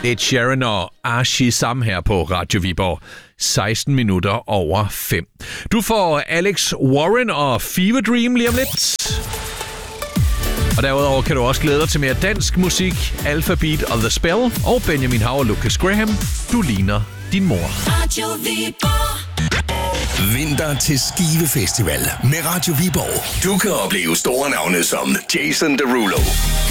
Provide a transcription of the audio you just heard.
Ed Sheeran og Archie sammen her på Radio Viborg. 16 minutter over 5. Du får Alex Warren og Fever Dream lige om lidt. Og derudover kan du også glæde dig til mere dansk musik, Alphabet og The Spell og Benjamin Hav og Lucas Graham. Du ligner din mor. Radio Viborg. Vinter til Skive Festival med Radio Viborg. Du kan opleve store navne som Jason Derulo,